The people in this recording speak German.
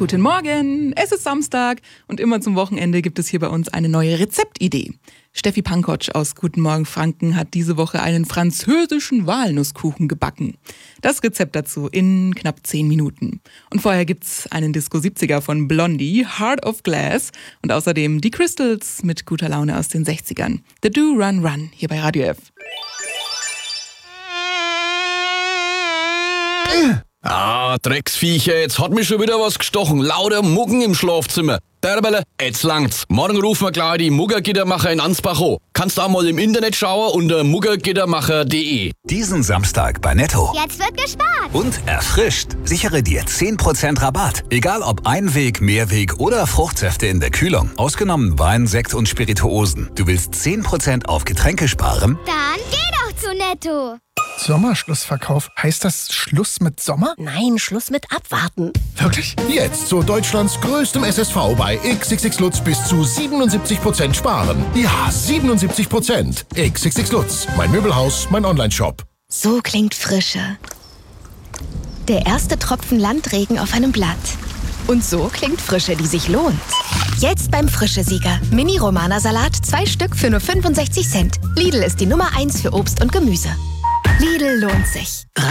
Guten Morgen, es ist Samstag und immer zum Wochenende gibt es hier bei uns eine neue Rezeptidee. Steffi Pankotsch aus Guten Morgen Franken hat diese Woche einen französischen Walnusskuchen gebacken. Das Rezept dazu in knapp 10 Minuten. Und vorher gibt's einen Disco 70er von Blondie, Heart of Glass und außerdem die Crystals mit guter Laune aus den 60ern. The Do Run Run hier bei Radio F. Drecksviecher, jetzt hat mich schon wieder was gestochen. Lauter Muggen im Schlafzimmer. Derbele, jetzt langt's. Morgen rufen wir gleich die Muggergittermacher in Ansbach an. Kannst auch mal im Internet schauen unter muggergittermacher.de. Diesen Samstag bei Netto. Jetzt wird gespart. Und erfrischt. Sichere dir 10% Rabatt. Egal ob Einweg, Mehrweg oder Fruchtsäfte in der Kühlung. Ausgenommen Wein, Sekt und Spirituosen. Du willst 10% auf Getränke sparen? Dann geh doch zu Netto. Sommerschlussverkauf. Heißt das Schluss mit Sommer? Nein, Schluss mit Abwarten. Wirklich? Jetzt zu Deutschlands größtem SSV bei XXX Lutz bis zu 77% sparen. Ja, 77%. XXX Lutz. Mein Möbelhaus, mein Onlineshop. So klingt Frische. Der erste Tropfen Landregen auf einem Blatt. Und so klingt Frische, die sich lohnt. Jetzt beim Frische-Sieger. Mini-Romana-Salat, 2 Stück für nur 65 Cent. Lidl ist die Nummer 1 für Obst und Gemüse. Lidl lohnt sich.